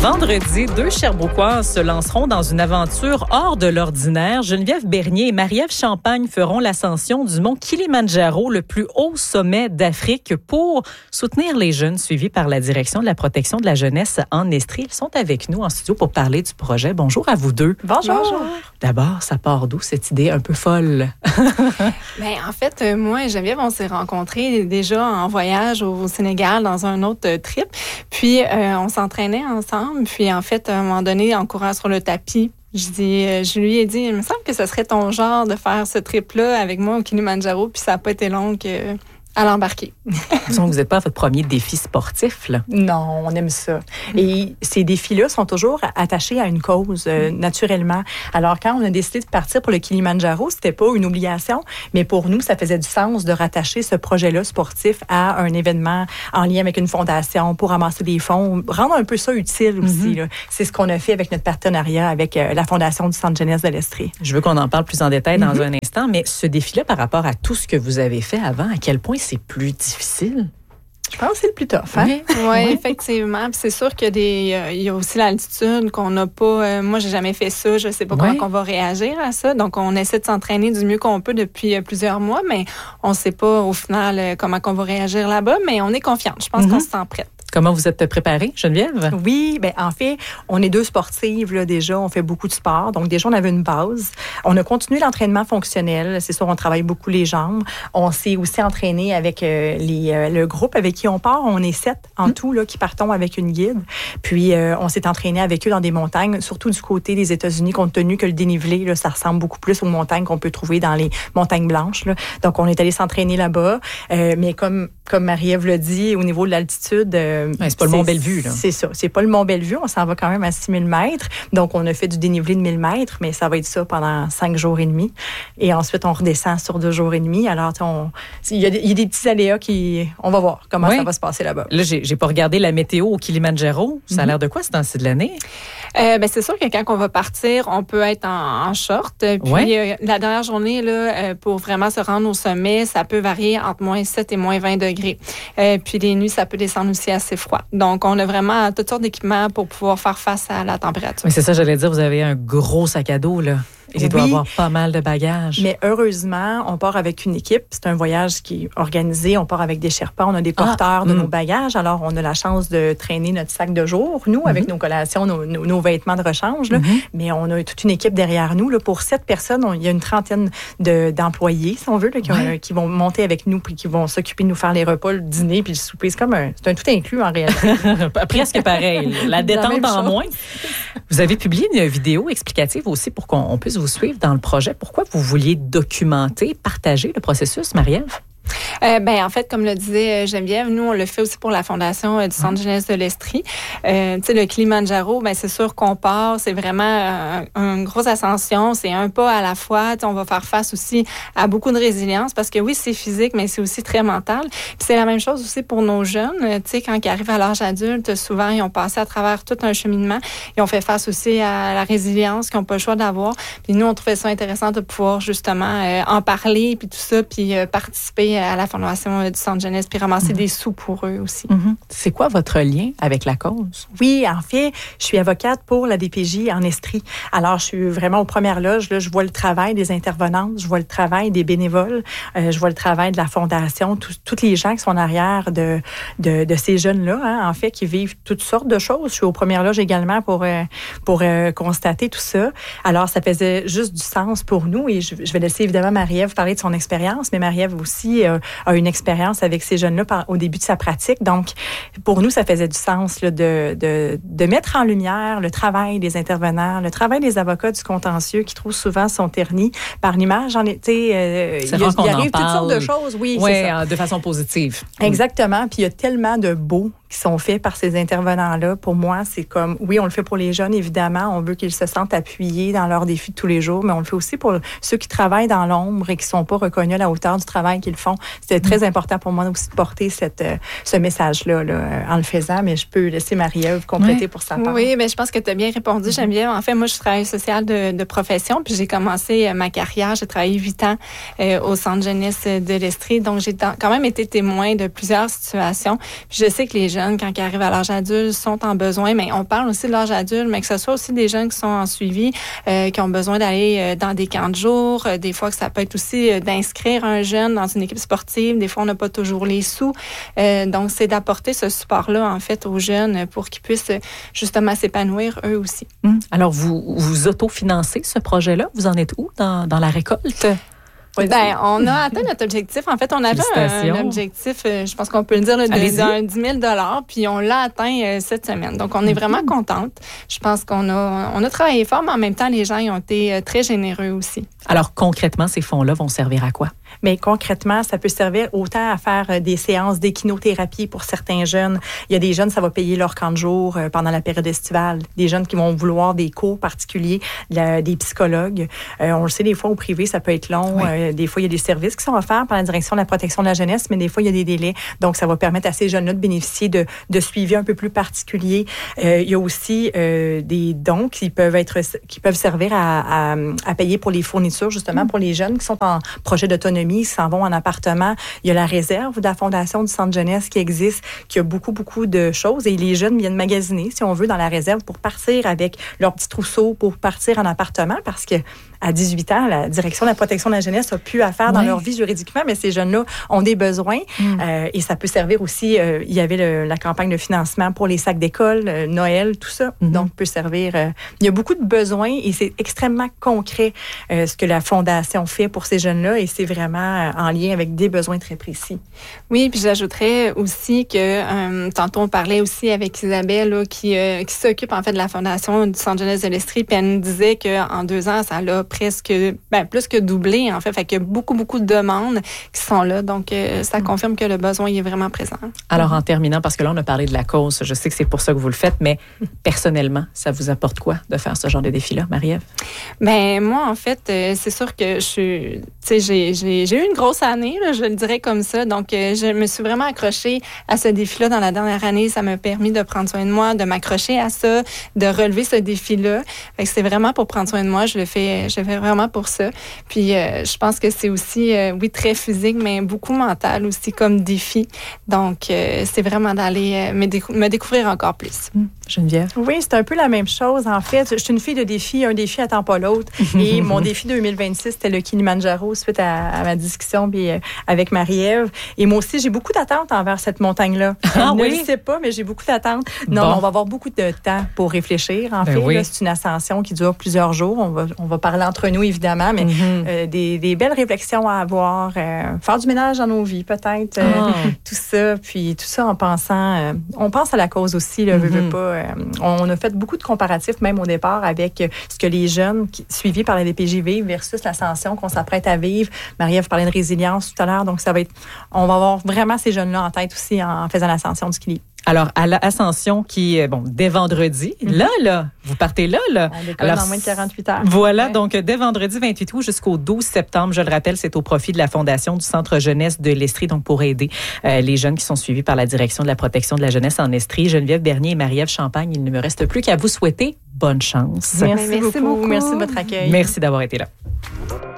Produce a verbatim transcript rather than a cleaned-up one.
Vendredi, deux Sherbrookois se lanceront dans une aventure hors de l'ordinaire. Geneviève Bernier et Marie-Ève Champagne feront l'ascension du mont Kilimandjaro, le plus haut sommet d'Afrique, pour soutenir les jeunes suivis par la Direction de la protection de la jeunesse en Estrie. Ils sont avec nous en studio pour parler du projet. Bonjour à vous deux. Bonjour. Bonjour. D'abord, ça part d'où cette idée un peu folle? Bien, en fait, euh, moi et Geneviève, on s'est rencontrés déjà en voyage au Sénégal dans un autre euh, trip. Puis, euh, on s'entraînait ensemble. Puis, en fait, à un moment donné, en courant sur le tapis, je, dis, euh, je lui ai dit, il me semble que ce serait ton genre de faire ce trip-là avec moi au Kilimandjaro. Puis, ça n'a pas été long que... à l'embarquer. Donc, vous n'êtes pas à votre premier défi sportif, là? Non, on aime ça. Et ces défis-là sont toujours attachés à une cause, euh, naturellement. Alors, quand on a décidé de partir pour le Kilimandjaro, c'était pas une obligation, mais pour nous, ça faisait du sens de rattacher ce projet-là sportif à un événement en lien avec une fondation pour ramasser des fonds, rendre un peu ça utile aussi. Mm-hmm. Là. C'est ce qu'on a fait avec notre partenariat avec euh, la Fondation du Centre jeunesse de l'Estrie. Je veux qu'on en parle plus en détail dans mm-hmm. un instant, mais ce défi-là, par rapport à tout ce que vous avez fait avant, à quel point c'est plus difficile? Je pense que c'est le plus tough. Hein? Oui, ouais, effectivement. Puis c'est sûr qu'il y a, des, euh, il y a aussi l'altitude qu'on n'a pas. Euh, moi, j'ai jamais fait ça. Je ne sais pas ouais. comment on va réagir à ça. Donc, on essaie de s'entraîner du mieux qu'on peut depuis euh, plusieurs mois, mais on ne sait pas au final euh, comment on va réagir là-bas. Mais on est confiante. Je pense mm-hmm. qu'on se sent prête. Comment vous êtes préparée, Geneviève? Oui, ben en fait, on est deux sportives là, déjà. On fait beaucoup de sport. Donc, déjà, on avait une base. On a continué l'entraînement fonctionnel. C'est sûr, on travaille beaucoup les jambes. On s'est aussi entraîné avec euh, les, euh, le groupe avec qui on part. On est sept en mmh. tout là, qui partons avec une guide. Puis, euh, on s'est entraîné avec eux dans des montagnes, surtout du côté des États-Unis, compte tenu que le dénivelé, là, ça ressemble beaucoup plus aux montagnes qu'on peut trouver dans les montagnes blanches. Là. Donc, on est allé s'entraîner là-bas. Euh, mais comme, comme Marie-Ève l'a dit, au niveau de l'altitude... Euh, Ouais, c'est pas le Mont Bellevue, là. C'est ça. C'est pas le Mont Bellevue. On s'en va quand même à six mille mètres. Donc, on a fait du dénivelé de mille mètres, mais ça va être ça pendant cinq jours et demi. Et ensuite, on redescend sur deux jours et demi. Alors, on, il y a des, il y a des petits aléas qui... On va voir comment oui. ça va se passer là-bas. Là, j'ai, j'ai pas regardé la météo au Kilimandjaro. Ça mm-hmm. a l'air de quoi, ce temps-ci de l'année? Euh, ben, c'est sûr que quand on va partir, on peut être en, en short. Puis, oui. euh, la dernière journée, là, euh, pour vraiment se rendre au sommet, ça peut varier entre moins sept et moins vingt degrés. Euh, puis, les nuits, ça peut descendre aussi assez froid. Donc, on a vraiment toutes sortes d'équipements pour pouvoir faire face à la température. Mais c'est ça, j'allais dire, vous avez un gros sac à dos, là. Il oui, doit avoir pas mal de bagages. Mais heureusement, on part avec une équipe. C'est un voyage qui est organisé. On part avec des Sherpas. On a des porteurs ah, de mm. nos bagages. Alors, on a la chance de traîner notre sac de jour, nous, mm-hmm. avec nos collations, nos, nos, nos vêtements de rechange. Là. Mm-hmm. Mais on a toute une équipe derrière nous. Là. Pour sept personnes, on, il y a une trentaine de, d'employés, si on veut, là, qui, ouais. ont, qui vont monter avec nous puis qui vont s'occuper de nous faire les repas, le dîner puis le souper. C'est comme un, c'est un tout inclus, en réalité. Presque pareil. La détente la en chose. Moins. Vous avez publié une vidéo explicative aussi pour qu'on puisse vous suivre dans le projet. Pourquoi vous vouliez documenter, partager le processus, Marie-Ève? Euh, ben en fait, comme le disait Geneviève, nous on le fait aussi pour la fondation euh, du Centre jeunesse de l'Estrie. Euh, tu sais, le Kilimandjaro, ben c'est sûr qu'on part, c'est vraiment un, un grosse ascension, c'est un pas à la fois. On va faire face aussi à beaucoup de résilience parce que oui, c'est physique, mais c'est aussi très mental. Puis c'est la même chose aussi pour nos jeunes. Tu sais, quand ils arrivent à l'âge adulte, souvent ils ont passé à travers tout un cheminement. Ils ont fait face aussi à la résilience qu'ils n'ont pas le choix d'avoir. Puis nous, on trouvait ça intéressant de pouvoir justement euh, en parler, puis tout ça, puis euh, participer à la fondation du Centre jeunesse, puis ramasser mm-hmm. des sous pour eux aussi. Mm-hmm. C'est quoi votre lien avec la cause? Oui, en fait, je suis avocate pour la D P J en Estrie. Alors, je suis vraiment aux premières loges. Là, je vois le travail des intervenantes, je vois le travail des bénévoles, euh, je vois le travail de la fondation, tous les gens qui sont en arrière de, de, de ces jeunes-là, hein, en fait, qui vivent toutes sortes de choses. Je suis aux premières loges également pour, euh, pour euh, constater tout ça. Alors, ça faisait juste du sens pour nous et je, je vais laisser évidemment Marie-Ève parler de son expérience, mais Marie-Ève aussi euh, a une expérience avec ces jeunes-là par, au début de sa pratique. Donc, pour nous, ça faisait du sens là, de, de, de mettre en lumière le travail des intervenants, le travail des avocats du contentieux qui trop souvent sont ternis par l'image. En été, euh, il, y a, il arrive toutes sortes de choses. Oui, ouais, c'est ça. De façon positive. Exactement. Puis il y a tellement de beaux qui sont faits par ces intervenants-là. Pour moi, c'est comme, oui, on le fait pour les jeunes, évidemment. On veut qu'ils se sentent appuyés dans leurs défis de tous les jours, mais on le fait aussi pour ceux qui travaillent dans l'ombre et qui ne sont pas reconnus à la hauteur du travail qu'ils font. C'était très mmh. important pour moi aussi de porter cette, euh, ce message-là là, en le faisant, mais je peux laisser Marie-Ève compléter oui. pour sa part. Oui, bien, je pense que tu as bien répondu, Geneviève. En fait, moi, je suis travailleuse sociale de, de profession, puis j'ai commencé euh, ma carrière. J'ai travaillé huit ans euh, au Centre jeunesse de l'Estrie, donc j'ai t- quand même été témoin de plusieurs situations. Puis je sais que les jeunes jeunes, quand ils arrivent à l'âge adulte, sont en besoin. Mais on parle aussi de l'âge adulte, mais que ce soit aussi des jeunes qui sont en suivi, euh, qui ont besoin d'aller euh, dans des camps de jour. Euh, des fois, que ça peut être aussi euh, d'inscrire un jeune dans une équipe sportive. Des fois, on n'a pas toujours les sous. Euh, donc, c'est d'apporter ce support-là, en fait, aux jeunes pour qu'ils puissent justement s'épanouir eux aussi. Hum. Alors, vous, vous autofinancez ce projet-là? Vous en êtes où dans, dans la récolte? Ben, on a atteint notre objectif. En fait, on avait un, un objectif, euh, je pense qu'on peut le dire, là, de, d'un dix mille dollars, puis on l'a atteint euh, cette semaine. Donc, on est vraiment mm-hmm. contente. Je pense qu'on a, on a travaillé fort, mais en même temps, les gens ils ont été euh, très généreux aussi. Alors, concrètement, ces fonds-là vont servir à quoi? Mais concrètement, ça peut servir autant à faire des séances d'échinothérapie pour certains jeunes. Il y a des jeunes, ça va payer leur camp de jour pendant la période estivale. Des jeunes qui vont vouloir des cours particuliers, la, des psychologues. Euh, on le sait, des fois, au privé, ça peut être long. Oui. Euh, des fois, il y a des services qui sont offerts par la direction de la protection de la jeunesse, mais des fois, il y a des délais. Donc, ça va permettre à ces jeunes-là de bénéficier de, de suivi un peu plus particulier. Euh, il y a aussi euh, des dons qui peuvent être, qui peuvent servir à, à, à payer pour les fournitures, justement, mmh. pour les jeunes qui sont en projet d'autonomie, qui s'en vont en appartement. Il y a la réserve de la Fondation du Centre jeunesse qui existe, qui a beaucoup, beaucoup de choses. Et les jeunes viennent magasiner, si on veut, dans la réserve pour partir avec leur petit trousseau, pour partir en appartement, parce que à dix-huit ans, la direction de la protection de la jeunesse a pu à faire dans oui. leur vie juridiquement, mais ces jeunes-là ont des besoins. Mm. Euh, et ça peut servir aussi, euh, il y avait le, la campagne de financement pour les sacs d'école, euh, Noël, tout ça. Mm-hmm. Donc, peut servir. Euh, il y a beaucoup de besoins et c'est extrêmement concret euh, ce que la Fondation fait pour ces jeunes-là et c'est vraiment en lien avec des besoins très précis. Oui, puis j'ajouterais aussi que euh, tantôt on parlait aussi avec Isabelle là, qui, euh, qui s'occupe en fait de la Fondation du Centre jeunesse de l'Estrie, puis elle nous disait qu'en deux ans, ça l'a presque, ben, plus que doublé en fait, fait qu'il y a beaucoup, beaucoup de demandes qui sont là, donc euh, ça confirme que le besoin il est vraiment présent. Alors en terminant, parce que là on a parlé de la cause, je sais que c'est pour ça que vous le faites, mais personnellement, ça vous apporte quoi de faire ce genre de défi-là, Marie-Ève? Ben moi en fait, euh, c'est sûr que je suis, tu sais, j'ai, j'ai, j'ai eu une grosse année, là, je le dirais comme ça, donc euh, je me suis vraiment accrochée à ce défi-là dans la dernière année, ça m'a permis de prendre soin de moi, de m'accrocher à ça, de relever ce défi-là, fait que c'est vraiment pour prendre soin de moi, je le fais, je le fais vraiment pour ça, puis euh, je pense que c'est aussi, euh, oui, très physique, mais beaucoup mental aussi comme défi, donc euh, c'est vraiment d'aller euh, me, décou- me découvrir encore plus. Mmh. Geneviève? Oui, c'est un peu la même chose, en fait, je suis une fille de défi, un défi attend pas l'autre, et mon défi deux mille vingt-six, c'était le Kilimanjaro, suite à, à ma discussion puis, euh, avec Marie-Ève, et moi aussi, j'ai beaucoup d'attentes envers cette montagne-là. Ah, je oui? ne le sais pas, mais j'ai beaucoup d'attentes. Non, bon. on va avoir beaucoup de temps pour réfléchir, en ben fait, oui. là, c'est une ascension qui dure plusieurs jours, on va, on va parler entre nous, évidemment, mais mm-hmm. euh, des, des belles réflexions à avoir, euh, faire du ménage dans nos vies, peut-être, euh, oh. tout ça, puis tout ça en pensant, euh, on pense à la cause aussi, là, mm-hmm. veux, veux pas, euh, on a fait beaucoup de comparatifs, même au départ, avec ce que les jeunes qui, suivis par la D P J vivent versus l'ascension qu'on s'apprête à vivre. Marie-Ève parlait de résilience tout à l'heure, donc ça va être, on va avoir vraiment ces jeunes-là en tête aussi en faisant l'ascension du Kili. Alors, à l'ascension qui est, bon, dès vendredi, mm-hmm. là, là, vous partez là, là. On décolle dans moins de quarante-huit heures. Voilà, ouais. Donc, dès vendredi vingt-huit août jusqu'au douze septembre, je le rappelle, c'est au profit de la Fondation du Centre jeunesse de l'Estrie, donc pour aider euh, les jeunes qui sont suivis par la Direction de la protection de la jeunesse en Estrie. Geneviève Bernier et Marie-Ève Champagne, il ne me reste plus qu'à vous souhaiter bonne chance. Merci, Merci beaucoup. beaucoup. Merci de votre accueil. Merci d'avoir été là.